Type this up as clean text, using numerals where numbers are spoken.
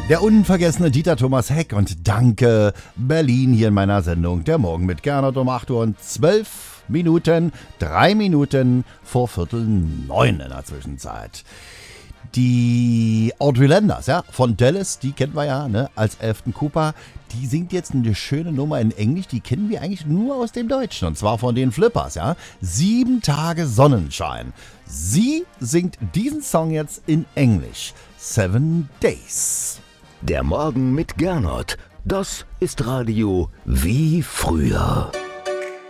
Der unvergessene Dieter Thomas Heck und danke Berlin hier in meiner Sendung Der Morgen mit Gernot um 8 Uhr und 12 Minuten, 3 Minuten vor 8:45 in der Zwischenzeit. Die Audrey Landers, ja, von Dallas, die kennen wir ja, ne, als Elfton Cooper. Die singt jetzt eine schöne Nummer in Englisch, die kennen wir eigentlich nur aus dem Deutschen, und zwar von den Flippers, ja. 7 Tage Sonnenschein. Sie singt diesen Song jetzt in Englisch. 7 Days. Der Morgen mit Gernot. Das ist Radio wie früher.